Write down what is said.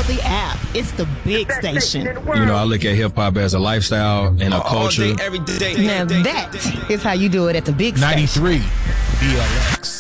download the app. It's the big station. You know, I look at hip-hop as a lifestyle and a culture. All day, every day. Now that is how you do it at the big station. 93 BLX.